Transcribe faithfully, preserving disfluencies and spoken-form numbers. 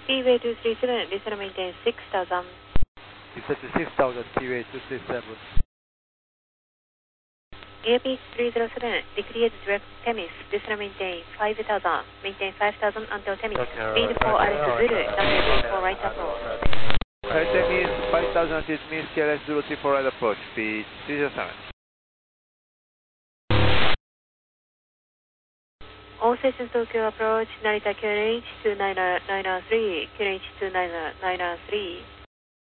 T-way two three seven, listen maintain six thousand. Dispatch six thousand, T-way two three seven. Airpeak three zero seven, decrease direct Temis, listen maintain five thousand, maintain five thousand until Temis, speed four Alex Zulu, number three for right approach. Right, Temis, five thousand at Temis, K L S zero three for right approach, speed three zero seven. All stations Tokyo approach, Narita Q N H two nine nine three, Q N H two nine nine three.